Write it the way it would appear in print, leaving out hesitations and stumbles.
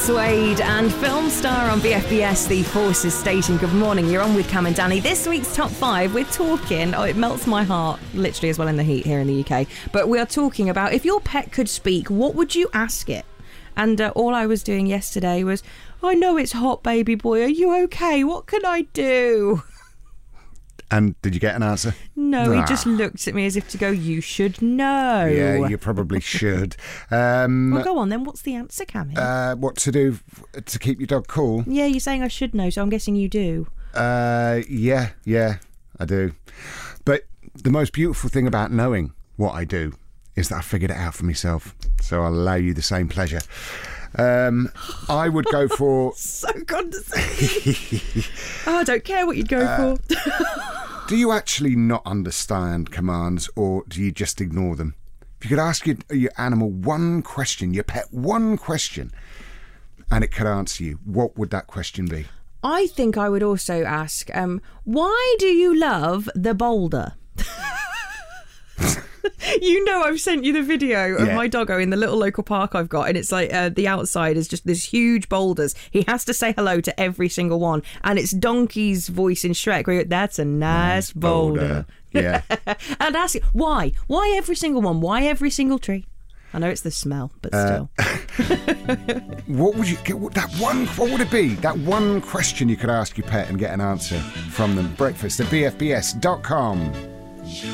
Suede and film star on BFBS, The Forces Station. Good morning, you're on with Cam and Danny. This week's top 5, we're talking, it melts my heart, literally as well in the heat here in the UK, but we are talking about if your pet could speak, what would you ask it? And all I was doing yesterday was, I know it's hot, baby boy, are you okay? What can I do? And did you get an answer? No, he just looked at me as if to go, you should know. Yeah, you probably should. Well, go on then. What's the answer, Cammy? What to do to keep your dog cool? Yeah, you're saying I should know, so I'm guessing you do. Yeah, I do. But the most beautiful thing about knowing what I do is that I figured it out for myself. So I'll allow you the same pleasure. I would go for... So condescending. Oh, I don't care what you'd go for. Do you actually not understand commands, or do you just ignore them? If you could ask your animal one question, your pet one question, and it could answer you, what would that question be? I think I would also ask, why do you love the boulder? You know, I've sent you the video of my doggo in the little local park I've got, and it's like the outside is just this huge boulders. He has to say hello to every single one, and it's Donkey's voice in Shrek where that's a nice boulder. Yeah. And ask it, why every single one, why every single tree? I know it's the smell, but still. What would you get? What would it be? That one question you could ask your pet and get an answer from them. Breakfast at bfbs.com.